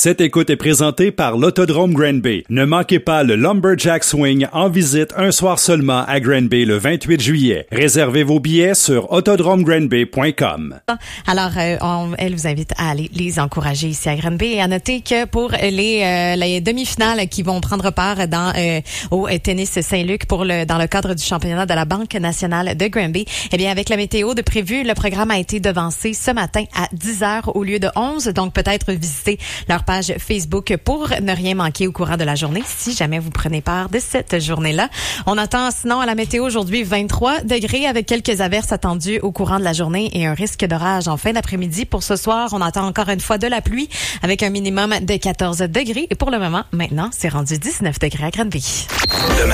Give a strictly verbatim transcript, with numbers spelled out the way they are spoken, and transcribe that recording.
Cette écoute est présentée par l'Autodrome Granby. Ne manquez pas le Lumberjack Swing en visite un soir seulement à Granby le vingt-huit juillet. Réservez vos billets sur autodrome granby point com. Alors, euh, on, elle vous invite à aller les encourager ici à Granby et à noter que pour les, euh, les demi-finales qui vont prendre part dans euh, au tennis Saint-Luc pour le dans le cadre du championnat de la Banque nationale de Granby, eh bien avec la météo de prévu, le programme a été devancé ce matin à dix heures au lieu de onze. Donc peut-être visiter leur page Facebook pour ne rien manquer au courant de la journée si jamais vous prenez part de cette journée-là. On attend sinon à la météo aujourd'hui vingt-trois degrés avec quelques averses attendues au courant de la journée et un risque d'orage en fin d'après-midi. Pour ce soir, on attend encore une fois de la pluie avec un minimum de quatorze degrés. Et pour le moment, maintenant, c'est rendu dix-neuf degrés à Granby.